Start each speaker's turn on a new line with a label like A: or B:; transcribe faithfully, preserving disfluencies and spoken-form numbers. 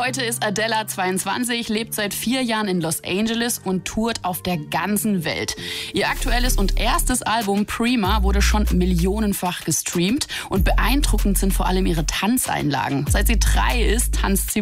A: Heute ist Adela zweiundzwanzig, lebt seit vier Jahren in Los Angeles und tourt auf der ganzen Welt. Ihr aktuelles und erstes Album Prima wurde schon millionenfach gestreamt und beeindruckend sind vor allem ihre Tanzeinlagen. Seit sie drei ist, tanzt sie